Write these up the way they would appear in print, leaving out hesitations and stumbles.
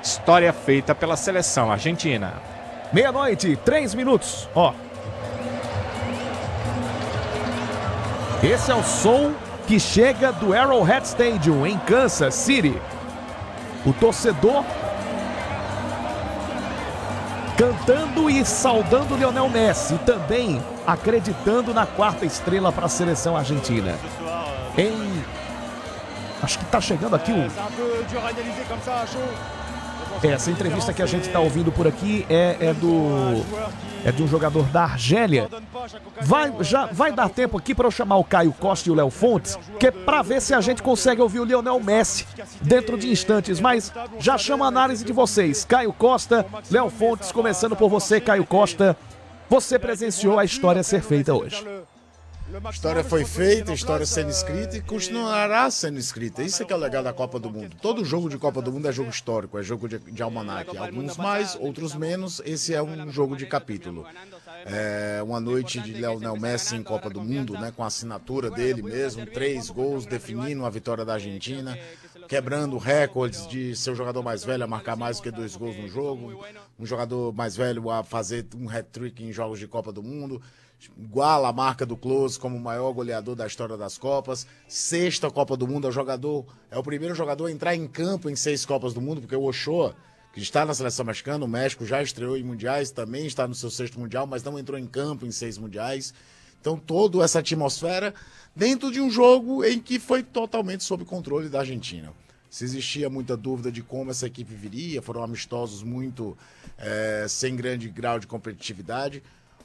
História feita pela seleção argentina. 00:03. Ó. Esse é o som que chega do Arrowhead Stadium, em Kansas City. O torcedor cantando e saudando Lionel Messi, e também acreditando na quarta estrela para a seleção argentina. Acho que tá chegando aqui essa entrevista que a gente tá ouvindo por aqui é de um jogador da Argélia. Vai dar tempo aqui para eu chamar o Caio Costa e o Léo Fontes, que é para ver se a gente consegue ouvir o Lionel Messi dentro de instantes, mas já chama a análise de vocês. Caio Costa, Léo Fontes, começando por você, Caio Costa. Você presenciou a história ser feita hoje. A história foi feita, a história sendo escrita e continuará sendo escrita. Isso é que é o legal da Copa do Mundo. Todo jogo de Copa do Mundo é jogo histórico, é jogo de almanaque. Alguns mais, outros menos. Esse é um jogo de capítulo. É uma noite de Lionel Messi em Copa do Mundo, né, com a assinatura dele mesmo, 3 gols definindo a vitória da Argentina, quebrando recordes de ser o jogador mais velho a marcar mais do que 2 gols no jogo, um jogador mais velho a fazer um hat-trick em jogos de Copa do Mundo, iguala a marca do Klose como o maior goleador da história das Copas, 6ª Copa do Mundo, é o primeiro jogador a entrar em campo em 6 Copas do Mundo, porque o Ochoa, que está na seleção mexicana, o México já estreou em mundiais, também está no seu 6º mundial, mas não entrou em campo em 6 mundiais. Então toda essa atmosfera dentro de um jogo em que foi totalmente sob controle da Argentina. Se existia muita dúvida de como essa equipe viria, foram amistosos muito sem grande grau de competitividade.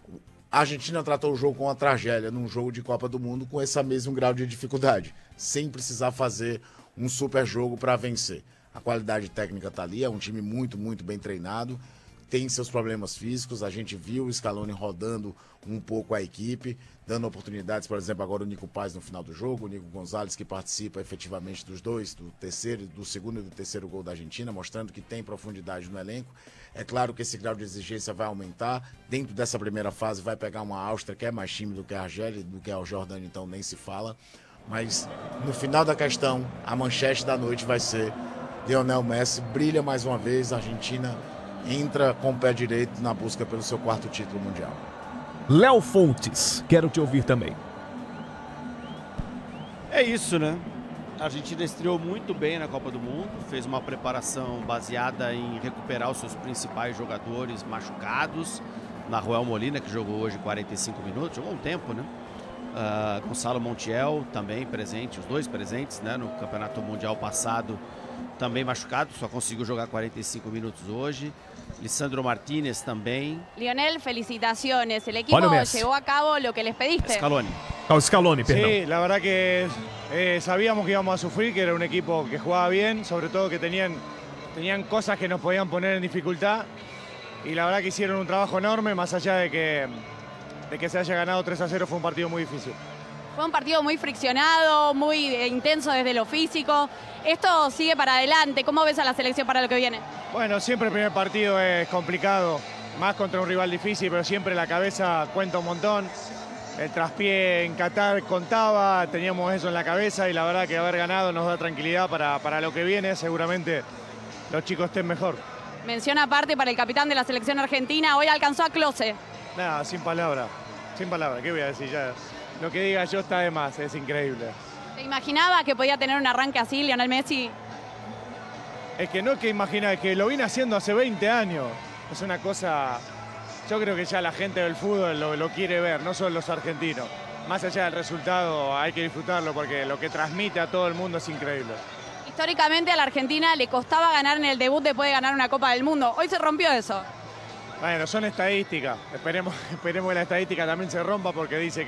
A Argentina tratou o jogo com uma tragédia num jogo de Copa do Mundo com esse mesmo grau de dificuldade, sem precisar fazer um super jogo para vencer. A qualidade técnica está ali, é um time muito, muito bem treinado, tem seus problemas físicos, a gente viu o Scaloni rodando um pouco a equipe, dando oportunidades, por exemplo, agora o Nico Paz no final do jogo, o Nico Gonzalez que participa efetivamente dos dois, do segundo e do terceiro gol da Argentina, mostrando que tem profundidade no elenco. É claro que esse grau de exigência vai aumentar, dentro dessa primeira fase vai pegar uma Áustria que é mais time do que a Argélia, do que a Jordânia, então nem se fala, mas no final da questão, a manchete da noite vai ser Lionel Messi brilha mais uma vez, a Argentina entra com o pé direito na busca pelo seu 4º título mundial. Léo Fontes, quero te ouvir também. É isso, né? A Argentina estreou muito bem na Copa do Mundo, fez uma preparação baseada em recuperar os seus principais jogadores machucados. Nahuel Molina, que jogou hoje 45 minutos, jogou um tempo, né? Gonçalo Montiel também presente, os dois presentes, né? No Campeonato Mundial passado, também machucado, só conseguiu jogar 45 minutos hoje. Lisandro Martínez também. Lionel, felicitaciones. El equipo llevó a cabo lo que les pediste. Scaloni, perdón. Sí, la verdad que sabíamos que íbamos a sufrir, que era un equipo que jugaba bien, sobre todo que tenían cosas que nos podían poner en dificultad. Y la verdad que hicieron un trabajo enorme, más allá de que se haya ganado 3-0, fue un partido muy difícil. Fue un partido muy friccionado, muy intenso desde lo físico. Esto sigue para adelante. ¿Cómo ves a la selección para lo que viene? Bueno, siempre el primer partido es complicado, más contra un rival difícil, pero siempre la cabeza cuenta un montón. El traspié en Qatar contaba, teníamos eso en la cabeza y la verdad que haber ganado nos da tranquilidad para lo que viene. Seguramente los chicos estén mejor. Mención aparte para el capitán de la selección argentina. Hoy alcanzó a Klose. Nada, sin palabra. ¿Qué voy a decir ya? Lo que diga yo está de más, es increíble. ¿Te imaginaba que podía tener un arranque así, Lionel Messi? Es que no es que imagina, es que lo vine haciendo hace 20 años. Es una cosa, yo creo que ya la gente del fútbol lo quiere ver, no solo los argentinos. Más allá del resultado hay que disfrutarlo porque lo que transmite a todo el mundo es increíble. Históricamente a la Argentina le costaba ganar en el debut después de ganar una Copa del Mundo. Hoy se rompió eso. Bueno, son estadísticas. Esperemos que la estadística también se rompa porque dice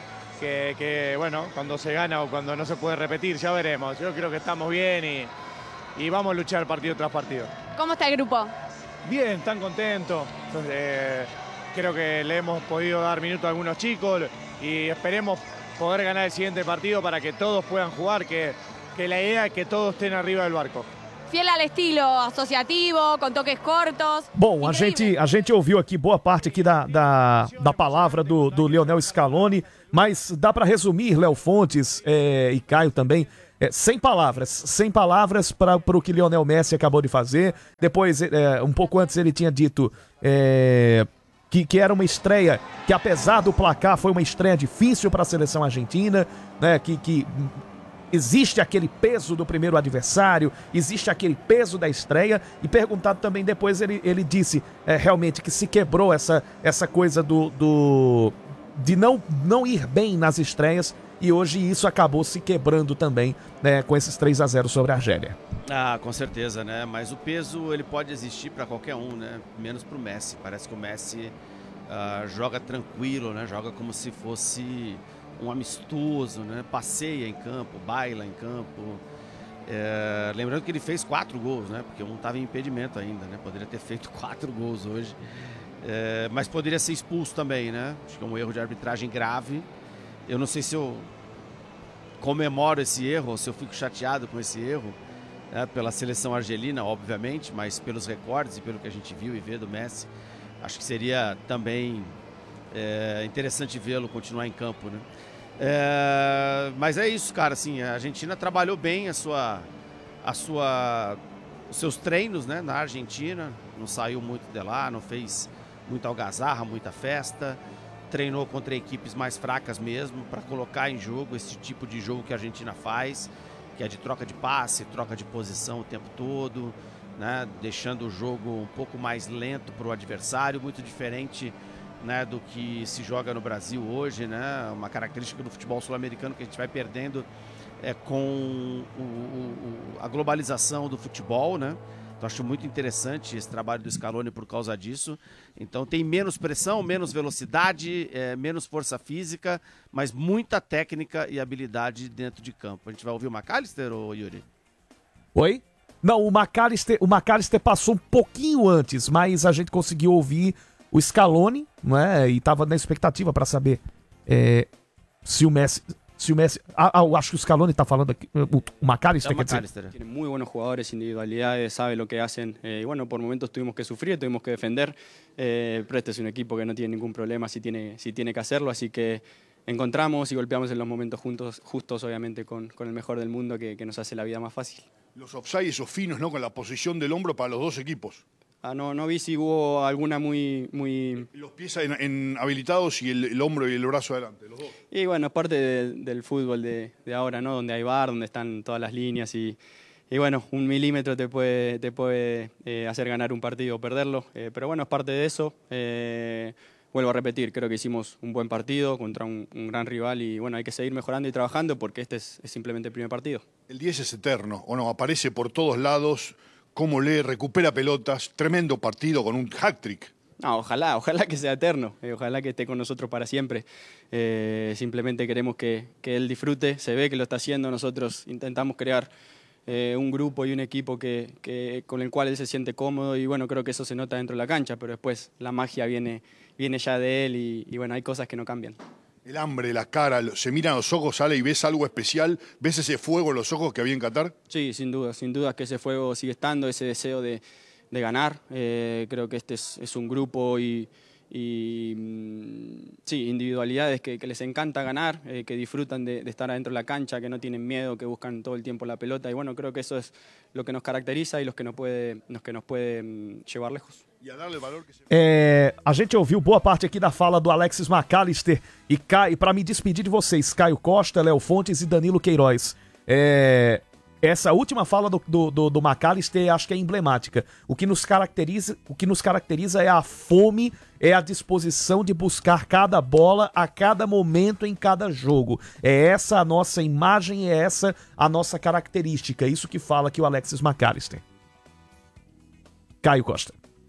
que bueno, cuando se gana o cuando no se puede repetir, ya veremos. Yo creo que estamos bien y vamos a luchar partido tras partido. ¿Cómo está el grupo? Bien, están contentos. Entonces, creo que le hemos podido dar minutos a algunos chicos y esperemos poder ganar el siguiente partido para que todos puedan jugar, que la idea es que todos estén arriba del barco. Fiel al estilo associativo, com toques cortos. Bom, a gente ouviu aqui boa parte aqui da palavra do Lionel Scaloni, mas dá para resumir, Léo Fontes e Caio também, sem palavras para o que Lionel Messi acabou de fazer. Depois, um pouco antes, ele tinha dito que era uma estreia que, apesar do placar, foi uma estreia difícil para a seleção argentina, né? Que existe aquele peso do primeiro adversário, existe aquele peso da estreia. E perguntado também depois, ele disse realmente que se quebrou essa coisa de não ir bem nas estreias. E hoje isso acabou se quebrando também, né, com esses 3-0 sobre a Argélia. Ah, com certeza, né? Mas o peso ele pode existir para qualquer um, né? Menos para o Messi. Parece que o Messi joga tranquilo, né? Joga como se fosse um amistoso, né? Passeia em campo, baila em campo. Lembrando que ele fez 4 gols, né? Porque um estava em impedimento ainda, né? Poderia ter feito 4 gols hoje. Mas poderia ser expulso também, né? Acho que é um erro de arbitragem grave. Eu não sei se eu comemoro esse erro ou se eu fico chateado com esse erro, né, pela seleção argelina, obviamente, mas pelos recordes e pelo que a gente viu e vê do Messi, acho que seria também interessante vê-lo continuar em campo, né? Mas é isso, cara, assim, a Argentina trabalhou bem os seus treinos, né, na Argentina, não saiu muito de lá, não fez muita algazarra, muita festa. Treinou contra equipes mais fracas mesmo, para colocar em jogo esse tipo de jogo que a Argentina faz, que é de troca de passe, troca de posição o tempo todo, né? Deixando o jogo um pouco mais lento para o adversário, muito diferente, né, do que se joga no Brasil hoje, né? Uma característica do futebol sul-americano que a gente vai perdendo com a globalização do futebol, né? Então acho muito interessante esse trabalho do Scaloni por causa disso. Então tem menos pressão, menos velocidade, menos força física, mas muita técnica e habilidade dentro de campo. A gente vai ouvir o McAllister, ou Yuri? Oi? Não, o McAllister passou um pouquinho antes, mas a gente conseguiu ouvir o Scaloni, né? E tava na expectativa para saber se o Messi... acho que o Scaloni está falando aquí, o McAllister. Tiene muy buenos jugadores, individualidades, sabe lo que hacen. Y bueno, por momentos tuvimos que sufrir, tuvimos que defender. Pero este es un equipo que no tiene ningún problema si tiene que hacerlo. Así que encontramos y golpeamos en los momentos justos, obviamente, con el mejor del mundo que nos hace la vida más fácil. Los offside, esos finos, ¿no? Con la posición del hombro para los dos equipos. No vi si hubo alguna muy... Los pies habilitados y el hombro y el brazo adelante, los dos. Y bueno, es parte del fútbol de ahora, ¿no? Donde hay VAR, donde están todas las líneas y bueno, 1 milímetro te puede hacer ganar un partido o perderlo. Pero bueno, es parte de eso. Vuelvo a repetir, creo que hicimos un buen partido contra un gran rival y bueno, hay que seguir mejorando y trabajando porque este es simplemente el primer partido. El 10 es eterno, ¿o no? Aparece por todos lados... Cómo lee, recupera pelotas, tremendo partido con un hat-trick. No, ojalá que sea eterno, ojalá que esté con nosotros para siempre. Simplemente queremos que él disfrute, se ve que lo está haciendo, nosotros intentamos crear un grupo y un equipo con el cual él se siente cómodo y bueno, creo que eso se nota dentro de la cancha, pero después la magia viene ya de él y bueno, hay cosas que no cambian. El hambre, la cara, se miran los ojos, sale y ves algo especial, ves ese fuego en los ojos que había en Qatar. Sí, sin duda que ese fuego sigue estando, ese deseo de ganar. Creo que este es un grupo y sí, individualidades que les encanta ganar, que disfrutan de estar adentro de la cancha, que no tienen miedo, que buscan todo el tiempo la pelota y bueno, creo que eso es lo que nos caracteriza y los que nos puede llevar lejos. A gente ouviu boa parte aqui da fala do Alexis McAllister e para me despedir de vocês, Caio Costa, Léo Fontes e Danilo Queiroz. Essa última fala do McAllister acho que é emblemática. O que nos caracteriza é a fome, é a disposição de buscar cada bola a cada momento em cada jogo. É essa a nossa imagem, é essa a nossa característica. Isso que fala aqui o Alexis McAllister. Caio Costa.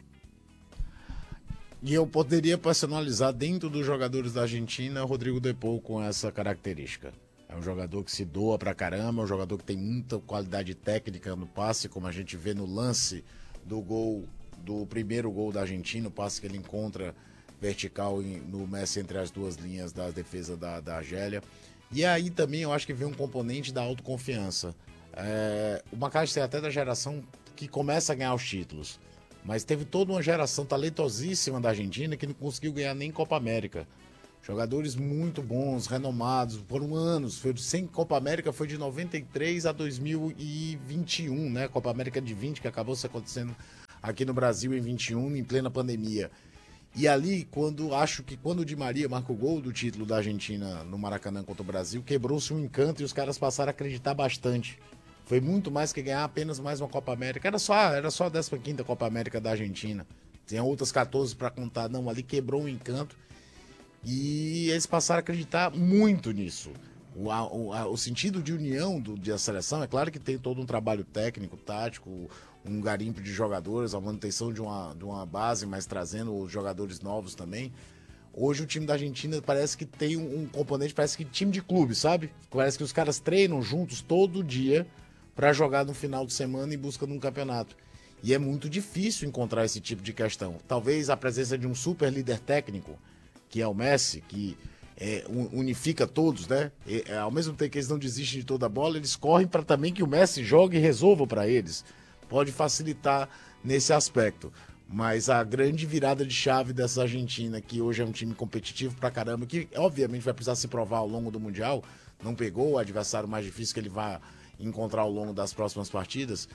E eu poderia personalizar dentro dos jogadores da Argentina Rodrigo De Paul com essa característica. É um jogador que se doa pra caramba, um jogador que tem muita qualidade técnica no passe, como a gente vê no lance do primeiro gol da Argentina, o passe que ele encontra vertical no Messi entre as duas linhas da defesa da Argélia. E aí também eu acho que vem um componente da autoconfiança. O McAllister é até da geração que começa a ganhar os títulos, mas teve toda uma geração talentosíssima da Argentina que não conseguiu ganhar nem Copa América. Jogadores muito bons, renomados, foram anos. Sem Copa América foi de 93 a 2021, né? Copa América de 20, que acabou se acontecendo aqui no Brasil em 21, em plena pandemia. E ali, quando o Di Maria marcou o gol do título da Argentina no Maracanã contra o Brasil, quebrou-se um encanto e os caras passaram a acreditar bastante. Foi muito mais que ganhar apenas mais uma Copa América. Era só a 15ª Copa América da Argentina. Tinha outras 14 para contar. Não, ali quebrou um encanto. E eles passaram a acreditar muito nisso. O sentido de união da seleção, é claro que tem todo um trabalho técnico, tático, um garimpo de jogadores, a manutenção de uma base, mas trazendo os jogadores novos também. Hoje o time da Argentina parece que tem um componente, parece que time de clube, sabe? Parece que os caras treinam juntos todo dia para jogar no final de semana em busca de um campeonato. E é muito difícil encontrar esse tipo de questão. Talvez a presença de um super líder técnico, que é o Messi, que unifica todos, né? Ao mesmo tempo que eles não desistem de toda a bola, eles correm para também que o Messi jogue e resolva para eles. Pode facilitar nesse aspecto. Mas a grande virada de chave dessa Argentina, que hoje é um time competitivo pra caramba, que obviamente vai precisar se provar ao longo do Mundial, não pegou o adversário mais difícil que ele vai encontrar ao longo das próximas partidas,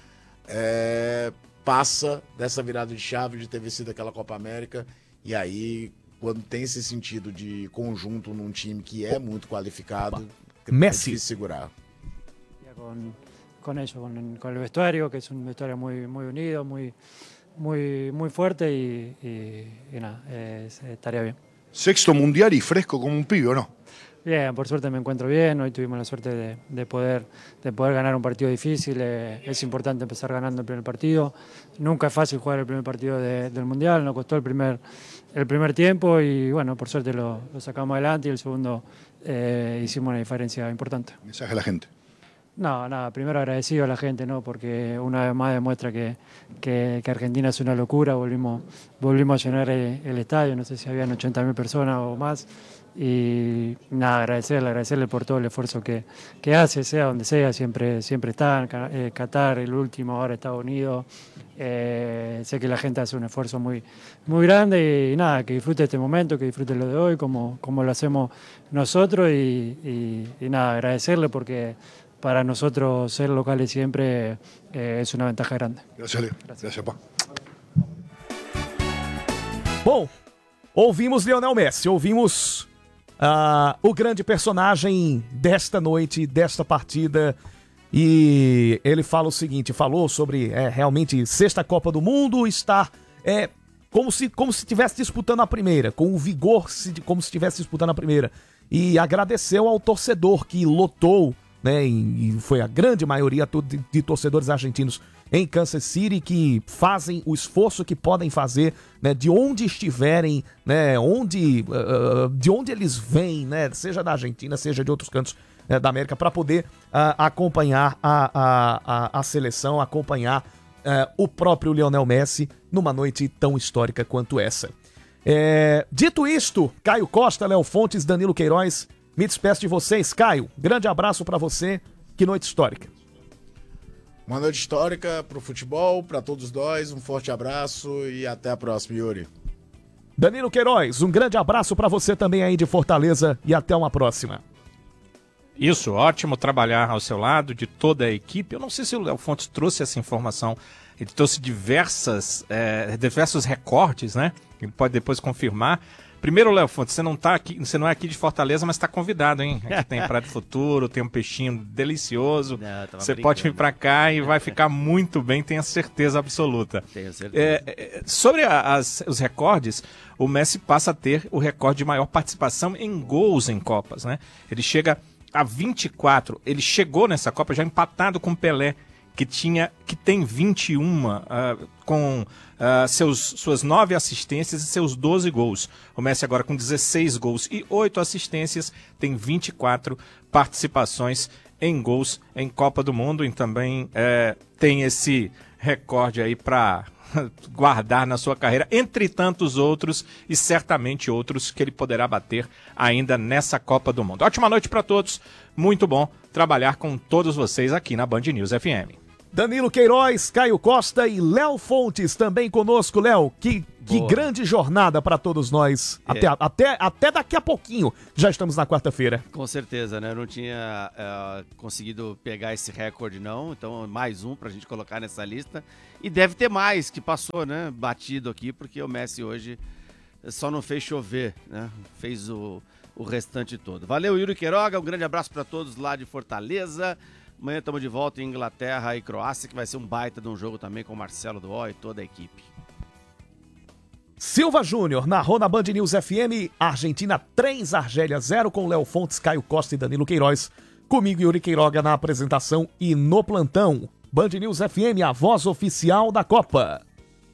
passa dessa virada de chave de ter vencido aquela Copa América, e aí, quando tem esse sentido de conjunto num time que é muito qualificado, Messi. É difícil segurar. Con ellos, con el vestuario, que es un vestuario muy unido, muy fuerte y nada, estaría bien. Sexto mundial y fresco como un pibe, ¿o no? Bien, por suerte me encuentro bien, hoy tuvimos la suerte de poder ganar un partido difícil, es importante empezar ganando el primer partido, nunca es fácil jugar el primer partido del Mundial, nos costó el primer tiempo y bueno, por suerte lo sacamos adelante y el segundo hicimos una diferencia importante. Mensaje a la gente. No, nada, primero agradecido a la gente, ¿no? Porque una vez más demuestra que Argentina es una locura, volvimos a llenar el estadio, no sé si habían 80.000 personas o más, y nada, agradecerle por todo el esfuerzo que hace, sea donde sea, siempre está, Qatar, el último, ahora Estados Unidos, sé que la gente hace un esfuerzo muy grande y nada, que disfrute este momento, que disfrute lo de hoy, como lo hacemos nosotros y nada, agradecerle porque para nosotros ser locales siempre es una ventaja grande. Gracias, Leo. Gracias, pá. Bom, ouvimos Lionel Messi, ouvimos o grande personagem desta noite, desta partida, e ele fala o seguinte, falou sobre realmente sexta Copa do Mundo, estar como se estivesse disputando a primeira, com o vigor como se estivesse disputando a primeira, e agradeceu ao torcedor que lotou, né, e foi a grande maioria de torcedores argentinos em Kansas City que fazem o esforço que podem fazer, né, de onde estiverem, né, de onde eles vêm, né, seja da Argentina, seja de outros cantos da América, para poder acompanhar a seleção, acompanhar o próprio Lionel Messi numa noite tão histórica quanto essa. Dito isto, Caio Costa, Léo Fontes, Danilo Queiroz, me despeço de vocês. Caio, grande abraço pra você. Que noite histórica. Uma noite histórica pro futebol, pra todos nós. Um forte abraço e até a próxima, Yuri. Danilo Queiroz, um grande abraço pra você também aí de Fortaleza e até uma próxima. Isso, ótimo trabalhar ao seu lado, de toda a equipe. Eu não sei se o Léo Fontes trouxe essa informação. Ele trouxe diversos recortes, né? Ele pode depois confirmar. Primeiro, Léo Fontes, você não é aqui de Fortaleza, mas está convidado, hein? Aqui tem Praia do Futuro, tem um peixinho delicioso. Você pode vir para cá e vai ficar muito bem, tenho certeza absoluta. Tenho certeza. Sobre os recordes, o Messi passa a ter o recorde de maior participação em gols em Copas, né? Ele chega a 24, ele chegou nessa Copa já empatado com Pelé, que tem 21 com suas 9 assistências e seus 12 gols. O Messi agora com 16 gols e 8 assistências, tem 24 participações em gols em Copa do Mundo e também tem esse recorde aí para guardar na sua carreira, entre tantos outros e certamente outros que ele poderá bater ainda nessa Copa do Mundo. Ótima noite para todos, muito bom trabalhar com todos vocês aqui na Band News FM. Danilo Queiroz, Caio Costa e Léo Fontes também conosco. Léo, que grande jornada para todos nós. Até daqui a pouquinho já estamos na quarta-feira. Com certeza, né? Eu não tinha conseguido pegar esse recorde, não. Então, mais um pra gente colocar nessa lista. E deve ter mais que passou, né? Batido aqui, porque o Messi hoje só não fez chover, né? Fez o restante todo. Valeu, Yuri Queiroga. Um grande abraço para todos lá de Fortaleza. Amanhã estamos de volta em Inglaterra e Croácia, que vai ser um baita de um jogo também com o Marcelo Duó e toda a equipe. Silva Júnior narrou na Band News FM, Argentina 3, Argélia 0, com Léo Fontes, Caio Costa e Danilo Queiroz. Comigo, Yuri Queiroga, na apresentação e no plantão. Band News FM, a voz oficial da Copa.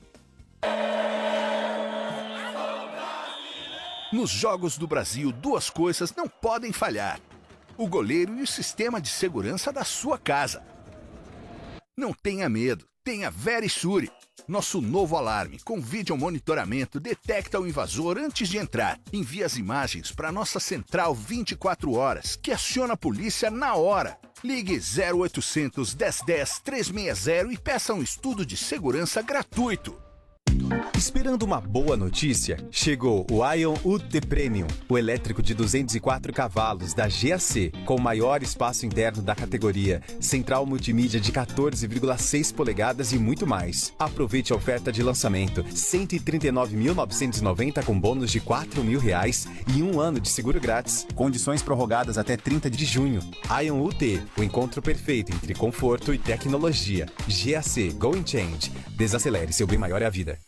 Nos Jogos do Brasil, duas coisas não podem falhar: o goleiro e o sistema de segurança da sua casa. Não tenha medo, tenha Verisure. Nosso novo alarme com vídeo monitoramento detecta o invasor antes de entrar. Envia as imagens para nossa central 24 horas, que aciona a polícia na hora. Ligue 0800 1010 360 e peça um estudo de segurança gratuito. Esperando uma boa notícia? Chegou o Ion UT Premium, o elétrico de 204 cavalos da GAC, com o maior espaço interno da categoria, central multimídia de 14,6 polegadas e muito mais. Aproveite a oferta de lançamento, R$ 139.990 com bônus de R$ 4.000 e 1 ano de seguro grátis. Condições prorrogadas até 30 de junho. Ion UT, o encontro perfeito entre conforto e tecnologia. GAC, Go and Change. Desacelere, seu bem maior é a vida.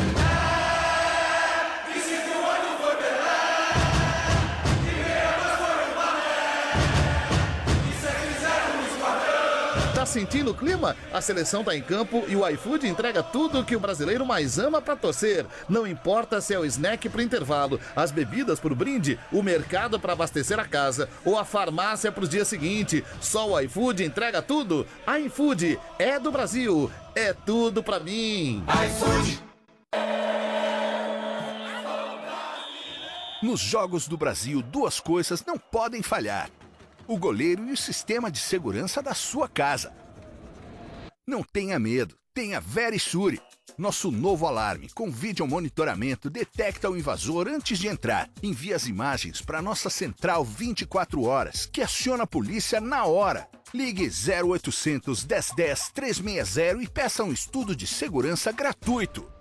Sentindo o clima? A seleção tá em campo e o iFood entrega tudo o que o brasileiro mais ama pra torcer. Não importa se é o snack pro intervalo, as bebidas pro brinde, o mercado pra abastecer a casa ou a farmácia pro dia seguinte. Só o iFood entrega tudo. iFood é do Brasil, é tudo pra mim. iFood. Nos Jogos do Brasil, duas coisas não podem falhar: o goleiro e o sistema de segurança da sua casa. Não tenha medo, tenha Verisure. Nosso novo alarme com vídeo monitoramento detecta o invasor antes de entrar. Envia as imagens para nossa central 24 horas, que aciona a polícia na hora. Ligue 0800 1010 360 e peça um estudo de segurança gratuito.